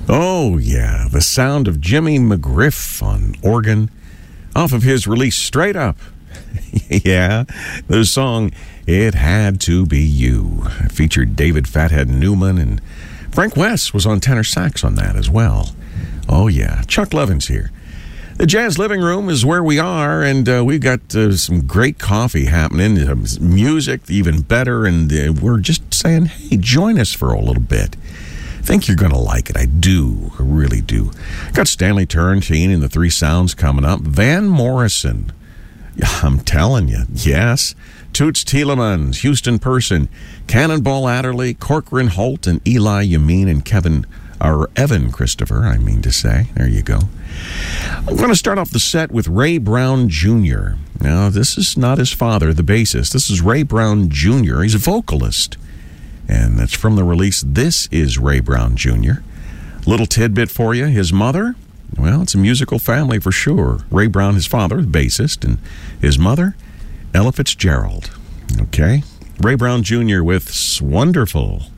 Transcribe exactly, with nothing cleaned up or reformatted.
Oh, yeah, the sound of Jimmy McGriff on organ off of his release Straight Up. Yeah, the song It Had to Be You featured David Fathead Newman, and Frank West was on tenor sax on that as well. Oh, yeah, Chuck Levins here. The Jazz Living Room is where we are, and uh, we've got uh, some great coffee happening, uh, music even better, and uh, we're just saying, hey, join us for a little bit. I think you're going to like it. I do. I really do. Got Stanley Turrentine and the Three Sounds coming up. Van Morrison. I'm telling you, yes. Toots Thielemans, Houston Person, Cannonball Adderley, Corcoran Holt, and Eli Yamin and Kevin, or Evan Christopher, I mean to say. There you go. I'm going to start off the set with Ray Brown Junior Now, this is not his father, the bassist. This is Ray Brown Junior He's a vocalist. And that's from the release, This Is Ray Brown Junior Little tidbit for you. His mother, well, it's a musical family for sure. Ray Brown, his father, the bassist, and his mother, Ella Fitzgerald. Okay? Ray Brown Junior with Wonderful.